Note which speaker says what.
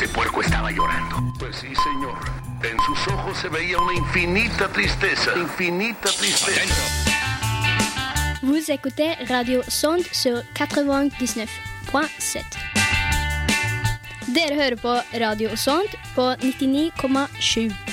Speaker 1: El puerco estaba llorando. Pues sí, señor. En sus ojos se veía una infinita tristeza. Infinita tristeza.
Speaker 2: Vous écoutez Radio Sonde sur 99.7. Dere hører på Radio Sonde på 99,7.